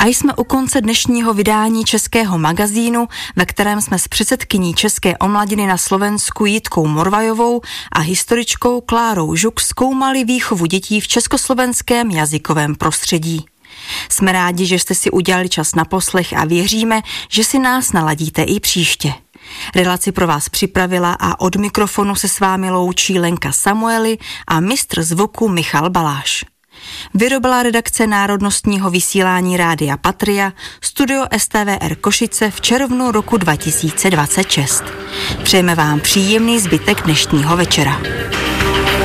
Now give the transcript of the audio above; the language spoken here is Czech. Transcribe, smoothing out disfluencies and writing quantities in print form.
A jsme u konce dnešního vydání Českého magazínu, ve kterém jsme s předsedkyní České omladiny na Slovensku Jitkou Morvajovou a historičkou Klárou Žuk zkoumali výchovu dětí v československém jazykovém prostředí. Jsme rádi, že jste si udělali čas na poslech a věříme, že si nás naladíte i příště. Relaci pro vás připravila a od mikrofonu se s vámi loučí Lenka Samueli a mistr zvuku Michal Baláš. Vyrobila redakce národnostního vysílání Rádia Patria, studio STVR Košice v červnu roku 2026. Přejeme vám příjemný zbytek dnešního večera.